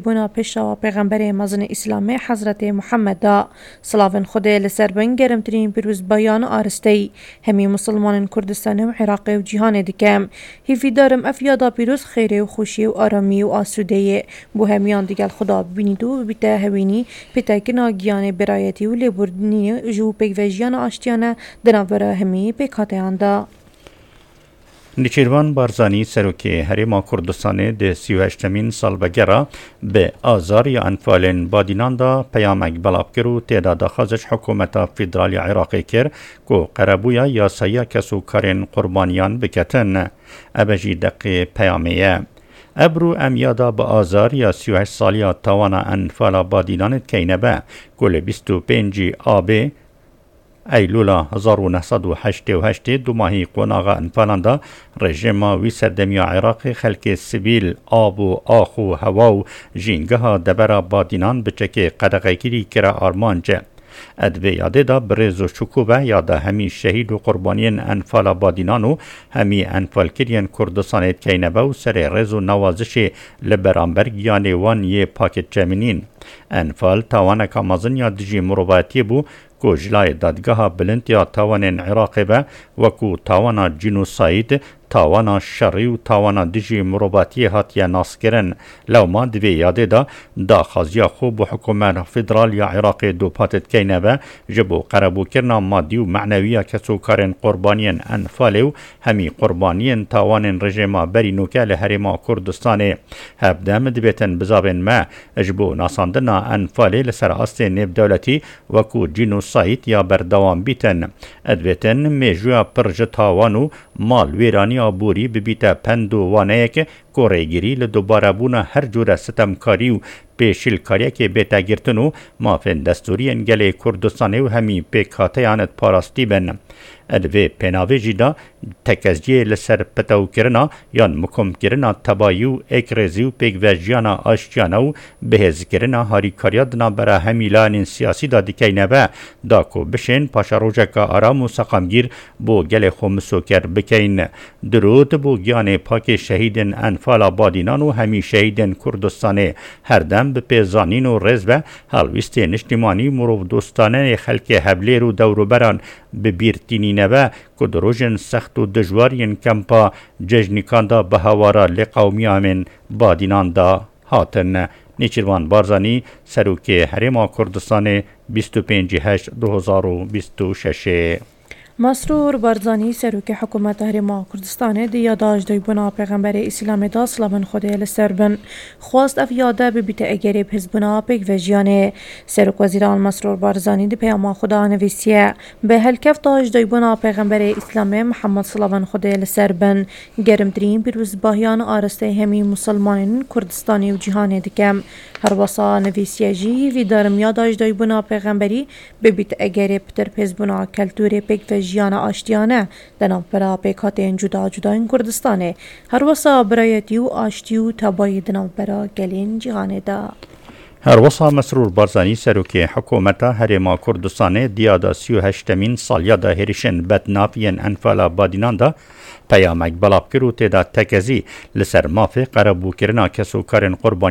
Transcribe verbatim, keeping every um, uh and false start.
بونا پیشا پیغمبر مزن اسلام حضرت محمد دا سلاون خود لسر بن گرمترین پیروز بیان آرستی همی مسلمان کردستان و عراق و جهان دکم هیفی دارم افیادا پیروز خیره و خوشی و آرامی و آسوده بو همیان دیگل خدا ببینید و بیتا هوینی پیتا کنا گیان برایتی و لبردنی جو پیک و جیان آشتیانه دنابرا همی پیکاته آندا. نیچیروان بارزانی سروکی هرما کردستان ده سی و هشتمین سال بگره به آزار یا انفال بادینان دا پیامک بلاب کرو تعداد خازش حکومت فدرالی عراقی کر که قربویا یا سیا کسو کارن قربانیان بکتن ابجی دقی پیامیه. ابرو امیادا با آزار یا سی و هشت سالیا توانا انفال بادینان کینه با گل بیست و پنج آبه ایلولا هزار و نهصد و هشتاد و هشت دو ماهی قناغا انفالاندا رژیم وی سردمی عراق خلق سبیل آب و آخ و هوا و جینگه دبرا بادینان بچه قدقه گیری کرا آرمانجه. ادوه یاده دا برز و شکوبه یاده همی شهید و قربانین انفال بادینان و همی انفال کرین کردستان کینبه و سر رز و نوازش لبرانبرگ یعنی وان یه پاکت جمینین. انفال تاوانک آمازن یا دجی مروباتی بو کو جلای دادگاه بلند یا تاوان عراق به وکو تاوان جنوساید تاوان شری و تاوان دجی مروباتی هات یا ناس کرن لو ما دوی یاده دا دا خازیا خوب و حکومت فدرال یا عراق دو پاتت کینه به جبو قربو کرنا مادی و معنوی کسو کارن قربانین انفاله و همی قربانین تاوان رژیما بری نوکه لحرما کردستانه هبدام دویتن بزابن ما جبو ناساندنا انفاله لسر آسته نب دولتی وکو جنوساید یا بردوام بیتن ادویتن میجویا پرج تاوانو مال ویرانی آبوری ببیتا پند و وانه که کوریگیری لدوباره بونا هر جور ستمکاری و پیشل کاریه که بیتا گرتنو مافن دستوری انگل کردستانه و همی پیکاته آنت پاراستی بن. ادوی پناوی جیدا تکزجی لسر پتاو کرنا یان مکم کرنا تبایو اکرزیو پیک وجیانا آشتیانا و بهز کرنا هاری کاریادنا برا همیلان سیاسی دا دیکی نبا داکو بشین پاشا روژکا آرام و سقامگیر بو گل خومسو کر بکین. درود بو گیان پاک شهیدن انفال بادینان و همی شهیدن کردستانه هر دم به پیزانین و رزبه حلویست نشتیمانی مرو دوستانه خلک هبلیر و دورو بران به بیرتینی نبه که دروژن سخت و دجوارین کمپا ججنیکان دا به هوارا لقومی آمین بادینان دا هاتن. نیچیروان بارزانی سروک حرما کردستان بیست و پنج هشت دو هزار و بیست و شش. مسرور بارزانی سروک حکومت هرما کردستان دیا داج دوی بنا پیغمبر اسلام دا سلامن خوده لسربن خواست افیاده ببیت اگری حزبنا پیک و جیانه. سروک وزیران مسرور بارزانی دی پیاما خدا نویسیه به هلکف داج دوی بنا پیغمبر اسلام محمد سلامن خوده لسربن گرمترین پیروز باهیان آرسته همی مسلمانین کردستانی و جهان دکم هر وصا نویسیه جی وی دارم یا داج دوی بنا پیغمبری ببیت اگری پتر حزبنا کلتور پیک و جیانا آشتیانه دنام برا پیکاتین جدا جدا این کردستانه هر وصا برایتی و آشتی و تبایی دنام برا گلین جهانه دا. هر وصا مسرور بارزانی سروک حکومت هرما کردستانه دیادا سی و هشتمین سالیا دا هریشن بدنافین انفالا بادینان دا پیامک بلاب کرو تیدا تکزی لسر مافی قربو کرنا کسو کارن قربانی